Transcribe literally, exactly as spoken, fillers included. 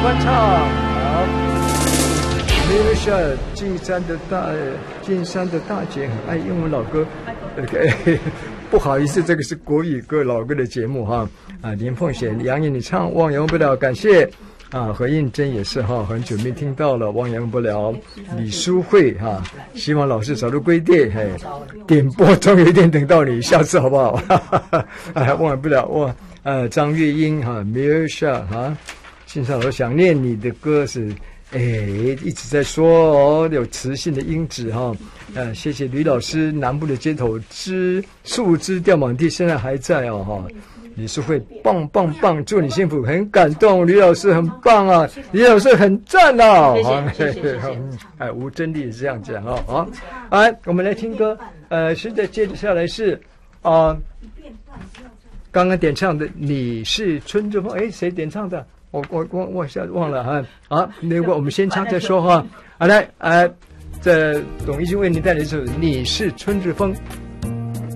欢唱。好，没有下进山的大进山的大姐很爱英文老歌。OK， 不好意思，这个是国语歌老歌的节目哈。啊，林凤雪、杨颖你唱忘言不了，感谢。啊，何应真也是哈，很久没听到了，忘言不了。李淑慧哈，希望老师早日归队。嘿，点播终有一天等到你，下次好不好？哎，忘言不了哇。呃，张月英哈 ，Mirsha 哈，欣赏我想念你的歌是，哎，一直在说哦，有磁性的音质哈。呃，谢谢吕老师，南部的街头枝树枝吊满地，现在还在哦哈。李淑慧，棒棒棒，祝你幸福，很感动，吕老师很棒啊，李老师很赞啊， 谢谢谢谢。 哎，吴真理是这样讲哦，好，来，我们来听歌，呃，现在接着下来是啊、呃，刚刚点唱的《你是春之风》，哎，谁点唱的？我我我我下忘了哈，好，那个我们先唱再说哈，好来，呃，这董一军为您带来一首《你是春之风》。